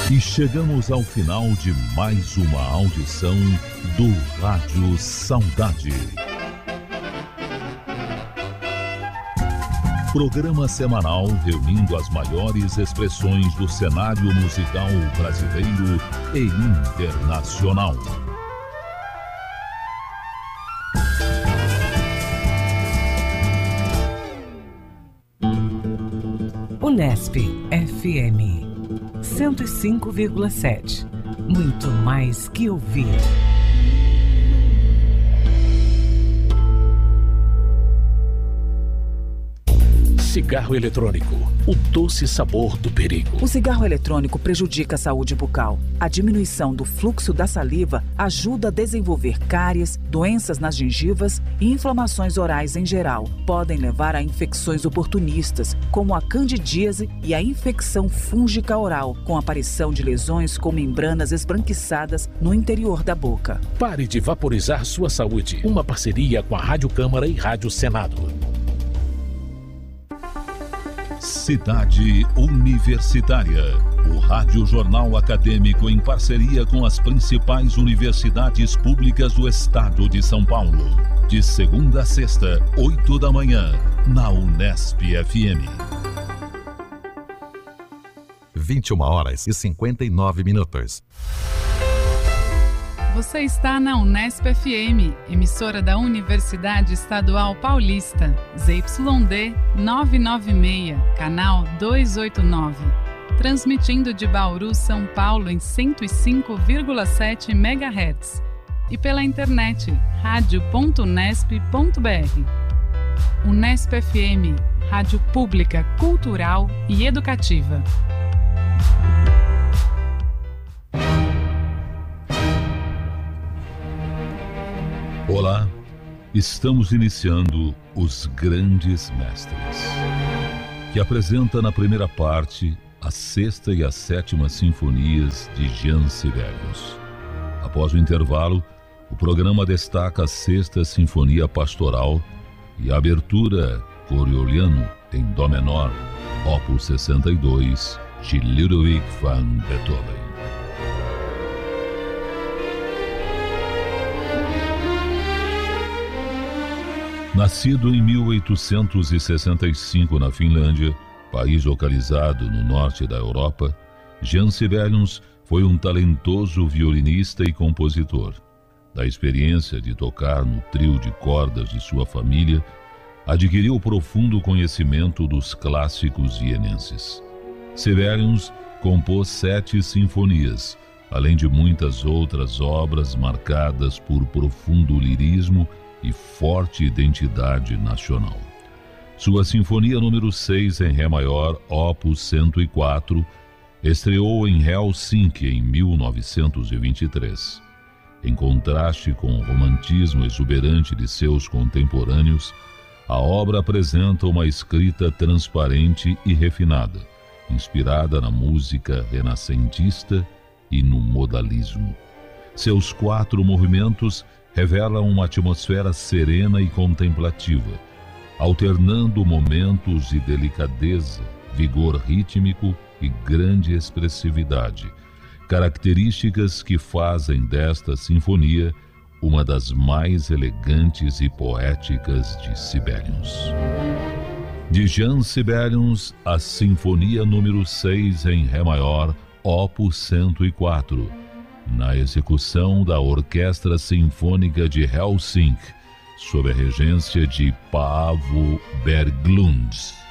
E chegamos ao final de mais uma audição do Rádio Saudade. Programa semanal reunindo as maiores expressões do cenário musical brasileiro e internacional. Unesp FM 105,7. Muito mais que ouvir. Cigarro eletrônico, o doce sabor do perigo. O cigarro eletrônico prejudica a saúde bucal. A diminuição do fluxo da saliva ajuda a desenvolver cáries, doenças nas gengivas e inflamações orais em geral. Podem levar a infecções oportunistas, como a candidíase e a infecção fúngica oral, com aparição de lesões com membranas esbranquiçadas no interior da boca. Pare de vaporizar sua saúde. Uma parceria com a Rádio Câmara e Rádio Senado. Cidade Universitária, o Rádio Jornal Acadêmico em parceria com as principais universidades públicas do estado de São Paulo. De segunda a sexta, 8 da manhã, na Unesp FM. 21h59. Você está na Unesp FM, emissora da Universidade Estadual Paulista, ZYD 996, canal 289. Transmitindo de Bauru, São Paulo em 105,7 MHz. E pela internet, radio.unesp.br. Unesp FM, rádio pública, cultural e educativa. Olá, estamos iniciando Os Grandes Mestres, que apresenta na primeira parte a sexta e a sétima sinfonias de Jean Sibelius. Após o intervalo, o programa destaca a sexta sinfonia pastoral e a abertura Coriolanum em dó menor, opus 62, de Ludwig van Beethoven. Nascido em 1865 na Finlândia, país localizado no norte da Europa, Jean Sibelius foi um talentoso violinista e compositor. Da experiência de tocar no trio de cordas de sua família, adquiriu profundo conhecimento dos clássicos vienenses. Sibelius compôs 7 sinfonias, além de muitas outras obras marcadas por profundo lirismo e forte identidade nacional. Sua Sinfonia número 6 em Ré maior, opus 104, estreou em Helsinki em 1923. Em contraste com o romantismo exuberante de seus contemporâneos, a obra apresenta uma escrita transparente e refinada, inspirada na música renascentista e no modalismo. Seus 4 movimentos revelam uma atmosfera serena e contemplativa, alternando momentos de delicadeza, vigor rítmico e grande expressividade, características que fazem desta sinfonia uma das mais elegantes e poéticas de Sibelius. De Jean Sibelius, a Sinfonia número 6 em Ré maior, opus 104, na execução da Orquestra Sinfônica de Helsinki, sob a regência de Paavo Berglund.